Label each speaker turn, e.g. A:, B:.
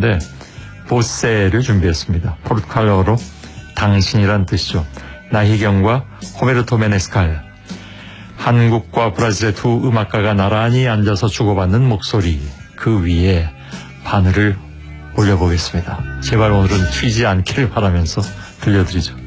A: 가운데 보세를 준비했습니다. 포르투갈어로 당신이란 뜻이죠. 나희경과 호베르토 메네스칼. 한국과 브라질의 두 음악가가 나란히 앉아서 주고받는 목소리, 그 위에 바늘을 올려보겠습니다. 제발 오늘은 튀지 않기를 바라면서 들려드리죠.